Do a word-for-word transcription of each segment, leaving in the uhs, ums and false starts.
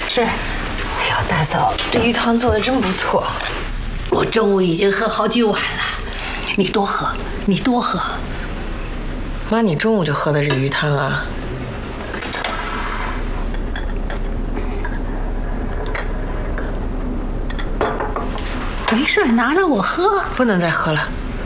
是。 哎呦，大嫂，这鱼汤做的真不错。 我中午已经喝好几碗了，你多喝，你多喝。 妈，你中午就喝的这鱼汤啊？ 没事，拿着我喝。 不能再喝了。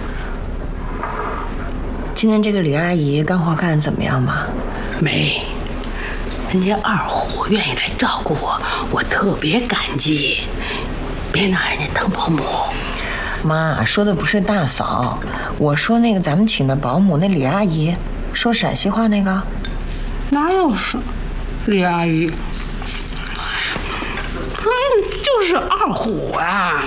今天这个李阿姨干活干得怎么样嘛？ 没，人家二虎愿意来照顾我，我特别感激。别拿人家当保姆。 妈说的不是大嫂，我说那个咱们请的保姆那李阿姨，说陕西话那个。 哪有是李阿姨？嗯，就是二虎啊。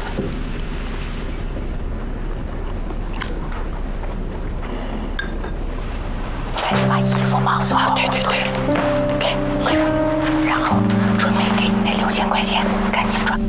开始把衣服忙死了。对对对，给衣服，然后准备给你那六千块钱，赶紧转。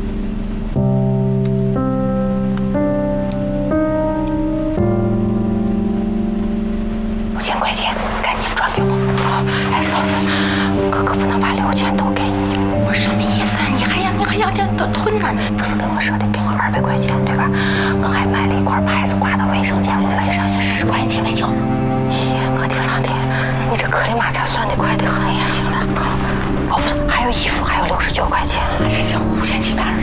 六千块钱，赶紧转给我。哦，哎，嫂子，哥哥不能把六千都给你。我什么意思？你还要你还要这都吞着？你不是跟我说的给我二百块钱对吧？我还买了一块牌子挂到卫生间，我行行行，十块钱没交。咦，我的苍天，你这克里马茶算的快得很呀！行了，哦不是，还有衣服，还有六十九块钱。行行，五千七百二。